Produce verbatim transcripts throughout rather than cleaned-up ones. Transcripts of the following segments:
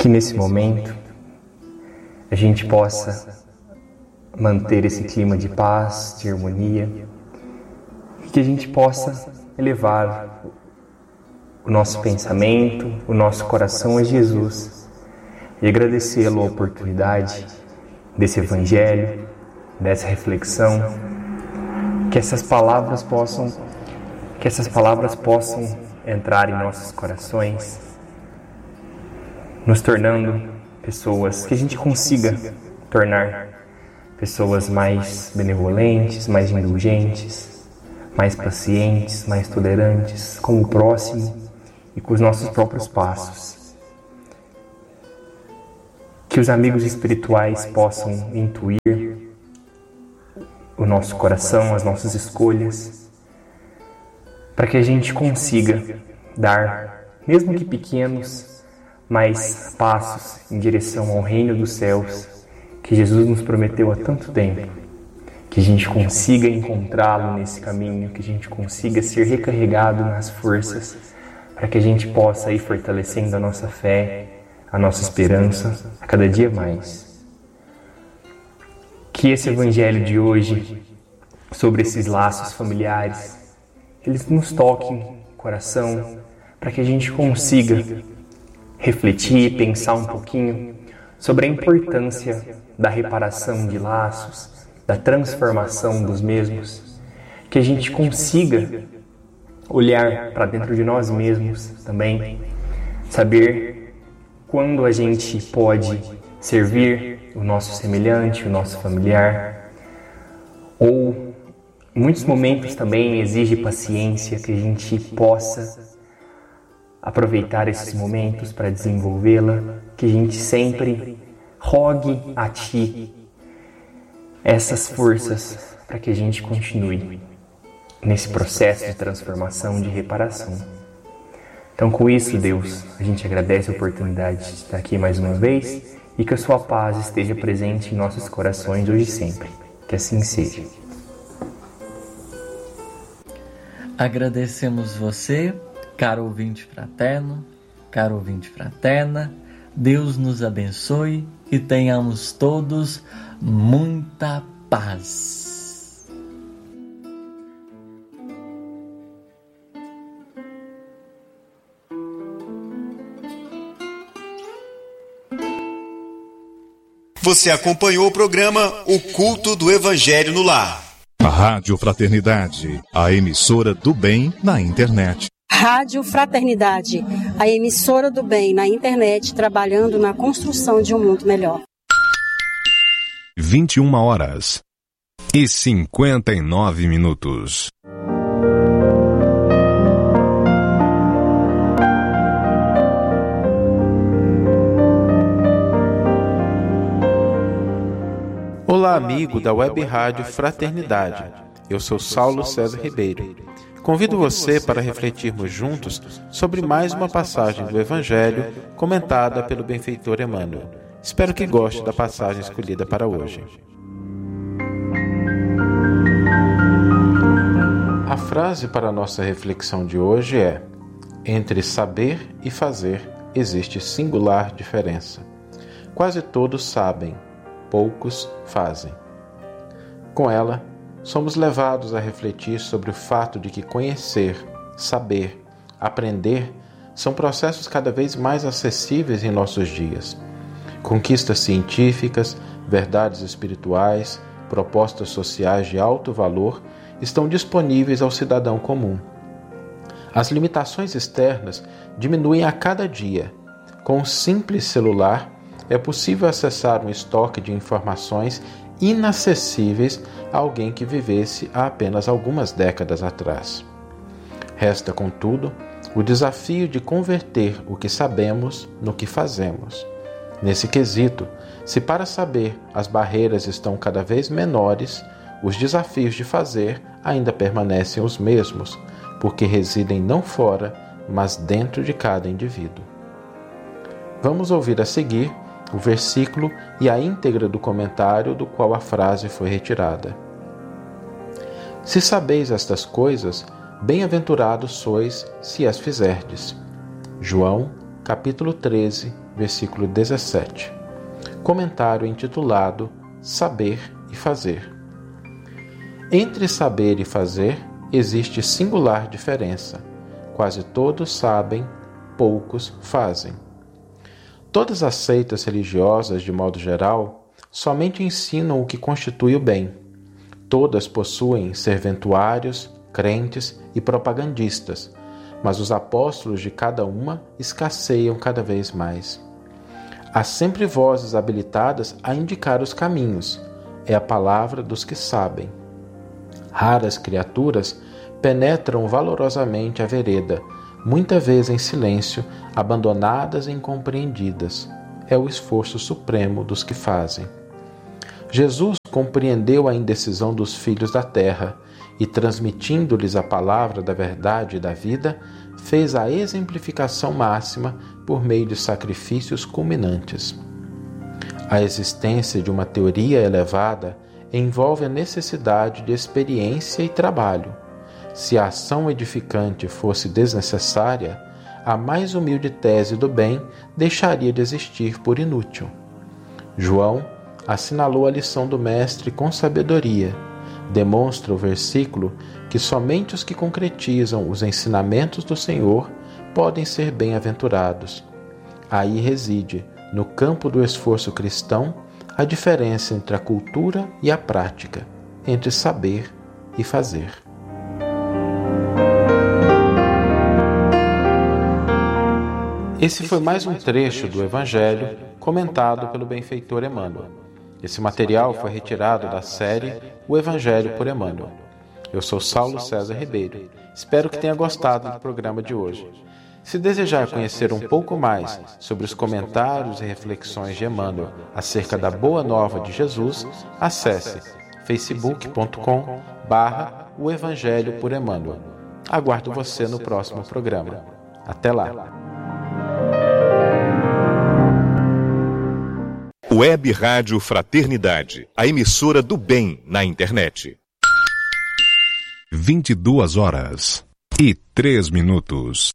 que nesse momento a gente possa manter esse clima de paz, de harmonia, e que a gente possa elevar o nosso pensamento, o nosso coração a Jesus e agradecê-lo a oportunidade desse Evangelho, dessa reflexão, que essas palavras possam, que essas palavras possam entrar em nossos corações, nos tornando pessoas que a gente consiga tornar pessoas mais benevolentes, mais indulgentes, mais pacientes, mais tolerantes com o próximo e com os nossos próprios passos. Que os amigos espirituais possam intuir o nosso coração, as nossas escolhas, para que a gente consiga dar, mesmo que pequenos, mais passos em direção ao reino dos céus que Jesus nos prometeu há tanto tempo. Que a gente consiga encontrá-lo nesse caminho, que a gente consiga ser recarregado nas forças, para que a gente possa ir fortalecendo a nossa fé, a nossa esperança a cada dia mais. Que esse Evangelho de hoje, sobre esses laços familiares, eles nos toquem o coração, para que a gente consiga refletir, pensar um pouquinho sobre a importância da reparação de laços, da transformação dos mesmos, que a gente consiga olhar para dentro de nós mesmos também, saber quando a gente pode servir o nosso semelhante, o nosso familiar, ou em muitos momentos também exige paciência, que a gente possa aproveitar esses momentos para desenvolvê-la, que a gente sempre rogue a Ti essas forças para que a gente continue nesse processo de transformação, de reparação. Então, com isso, Deus, a gente agradece a oportunidade de estar aqui mais uma vez e que a Sua paz esteja presente em nossos corações hoje e sempre. Que assim seja. Agradecemos você, caro ouvinte fraterno, caro ouvinte fraterna. Deus nos abençoe e tenhamos todos muita paz. Você acompanhou o programa O Culto do Evangelho no Lar. A Rádio Fraternidade, a emissora do bem na internet. Rádio Fraternidade, a emissora do bem na internet, trabalhando na construção de um mundo melhor. vinte e uma horas e cinquenta e nove minutos. Olá, amigo da Web Rádio Fraternidade. Eu sou Saulo César Ribeiro. Convido você para refletirmos juntos sobre mais uma passagem do Evangelho comentada pelo benfeitor Emmanuel. Espero que goste da passagem escolhida para hoje. A frase para a nossa reflexão de hoje é: entre saber e fazer existe singular diferença. Quase todos sabem, poucos fazem. Com ela, somos levados a refletir sobre o fato de que conhecer, saber, aprender são processos cada vez mais acessíveis em nossos dias. Conquistas científicas, verdades espirituais, propostas sociais de alto valor estão disponíveis ao cidadão comum. As limitações externas diminuem a cada dia. Com um simples celular, é possível acessar um estoque de informações inacessíveis a alguém que vivesse há apenas algumas décadas atrás. Resta, contudo, o desafio de converter o que sabemos no que fazemos. Nesse quesito, se para saber as barreiras estão cada vez menores, os desafios de fazer ainda permanecem os mesmos, porque residem não fora, mas dentro de cada indivíduo. Vamos ouvir a seguir o versículo e a íntegra do comentário do qual a frase foi retirada. Se sabeis estas coisas, bem-aventurados sois se as fizerdes. João capítulo treze, versículo dezessete. Comentário intitulado Saber e Fazer. Entre saber e fazer existe singular diferença. Quase todos sabem, poucos fazem. Todas as seitas religiosas, de modo geral, somente ensinam o que constitui o bem. Todas possuem serventuários, crentes e propagandistas, mas os apóstolos de cada uma escasseiam cada vez mais. Há sempre vozes habilitadas a indicar os caminhos. É a palavra dos que sabem. Raras criaturas penetram valorosamente a vereda, muita vez em silêncio, abandonadas e incompreendidas. É o esforço supremo dos que fazem. Jesus compreendeu a indecisão dos filhos da terra e, transmitindo-lhes a palavra da verdade e da vida, fez a exemplificação máxima por meio de sacrifícios culminantes. A existência de uma teoria elevada envolve a necessidade de experiência e trabalho. Se a ação edificante fosse desnecessária, a mais humilde tese do bem deixaria de existir por inútil. João assinalou a lição do Mestre com sabedoria. Demonstra o versículo que somente os que concretizam os ensinamentos do Senhor podem ser bem-aventurados. Aí reside, no campo do esforço cristão, a diferença entre a cultura e a prática, entre saber e fazer. Esse foi mais um trecho do Evangelho comentado pelo benfeitor Emmanuel. Esse material foi retirado da série O Evangelho por Emmanuel. Eu sou Saulo César Ribeiro. Espero que tenha gostado do programa de hoje. Se desejar conhecer um pouco mais sobre os comentários e reflexões de Emmanuel acerca da Boa Nova de Jesus, acesse facebook ponto com barra o Evangelho por Emmanuel. Aguardo você no próximo programa. Até lá! Web Rádio Fraternidade, a emissora do bem na internet. vinte e duas horas e três minutos.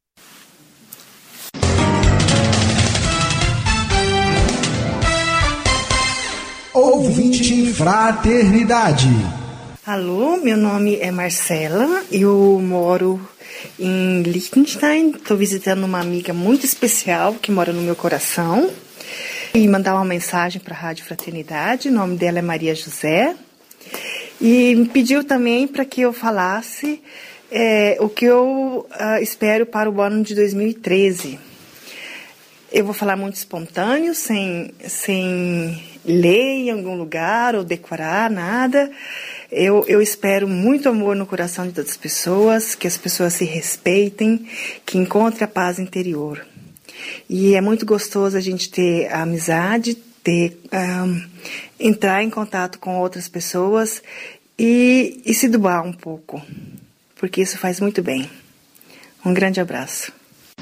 Ouvinte Fraternidade. Alô, meu nome é Marcela, eu moro em Liechtenstein, estou visitando uma amiga muito especial que mora no meu coração. E mandar uma mensagem para a Rádio Fraternidade, o nome dela é Maria José, e me pediu também para que eu falasse é, o que eu uh, espero para o ano de dois mil e treze. Eu vou falar muito espontâneo, sem, sem ler em algum lugar ou decorar nada. Eu, eu espero muito amor no coração de todas as pessoas, que as pessoas se respeitem, que encontrem a paz interior. E é muito gostoso a gente ter a amizade, ter, um, entrar em contato com outras pessoas e, e se doar um pouco, porque isso faz muito bem. Um grande abraço.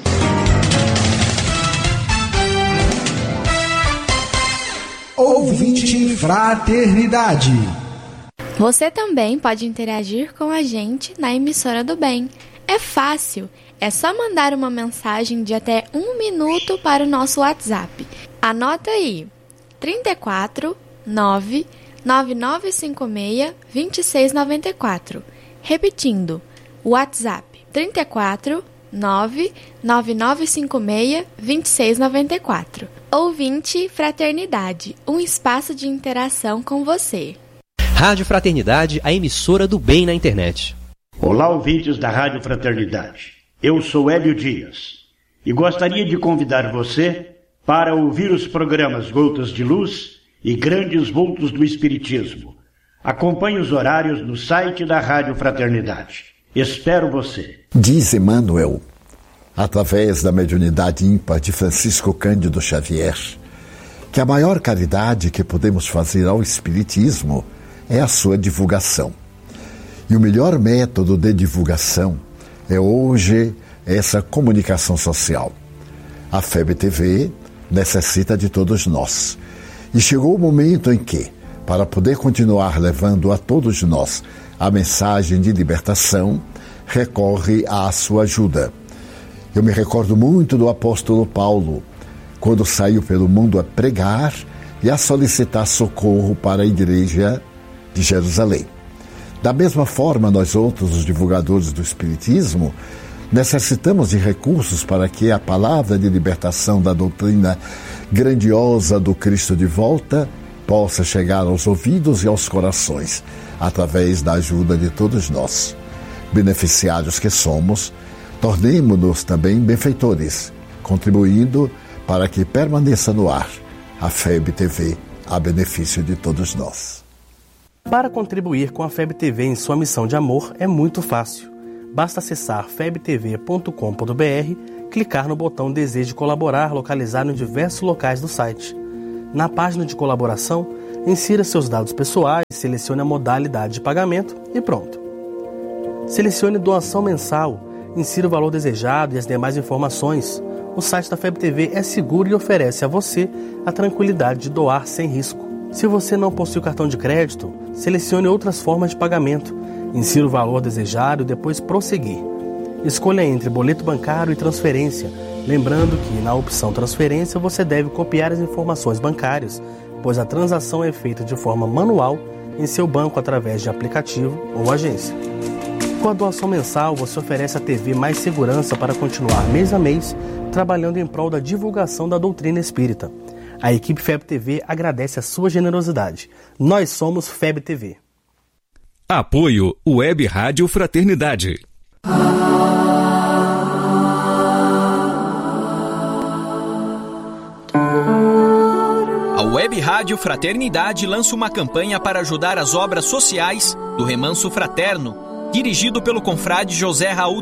Ouvinte Fraternidade. Você também pode interagir com a gente na emissora do bem. É fácil. É só mandar uma mensagem de até um minuto para o nosso WhatsApp. Anota aí, trinta e quatro, nove, nove nove cinco seis, dois seis nove quatro. Repetindo, WhatsApp trinta e quatro, nove, nove nove cinco seis, dois seis nove quatro. Ouvinte Fraternidade, um espaço de interação com você. Rádio Fraternidade, a emissora do bem na internet. Olá, ouvintes da Rádio Fraternidade. Eu sou Hélio Dias e gostaria de convidar você para ouvir os programas Gotas de Luz e Grandes Vultos do Espiritismo. Acompanhe os horários no site da Rádio Fraternidade. Espero você. Diz Emmanuel, através da mediunidade ímpar de Francisco Cândido Xavier, que a maior caridade que podemos fazer ao Espiritismo é a sua divulgação. E o melhor método de divulgação é hoje essa comunicação social. A F E B T V necessita de todos nós. E chegou o momento em que, para poder continuar levando a todos nós a mensagem de libertação, recorre à sua ajuda. Eu me recordo muito do apóstolo Paulo, quando saiu pelo mundo a pregar e a solicitar socorro para a igreja de Jerusalém. Da mesma forma, nós outros, os divulgadores do Espiritismo, necessitamos de recursos para que a palavra de libertação da doutrina grandiosa do Cristo de volta possa chegar aos ouvidos e aos corações, através da ajuda de todos nós. Beneficiários que somos, tornemo-nos também benfeitores, contribuindo para que permaneça no ar a F E B T V, a benefício de todos nós. Para contribuir com a F E B T V em sua missão de amor é muito fácil. Basta acessar f e b t v ponto com ponto b r, clicar no botão Deseje Colaborar, localizado em diversos locais do site. Na página de colaboração, insira seus dados pessoais, selecione a modalidade de pagamento e pronto. Selecione doação mensal, insira o valor desejado e as demais informações. O site da F E B T V é seguro e oferece a você a tranquilidade de doar sem risco. Se você não possui cartão de crédito, selecione outras formas de pagamento. Insira o valor desejado e depois prosseguir. Escolha entre boleto bancário e transferência, lembrando que na opção transferência você deve copiar as informações bancárias, pois a transação é feita de forma manual em seu banco através de aplicativo ou agência. Com a doação mensal, você oferece à T V mais segurança para continuar mês a mês trabalhando em prol da divulgação da doutrina espírita. A equipe F E B T V agradece a sua generosidade. Nós somos F E B T V. Apoio Web Rádio Fraternidade. A Web Rádio Fraternidade lança uma campanha para ajudar as obras sociais do Remanso Fraterno, dirigido pelo confrade José Raul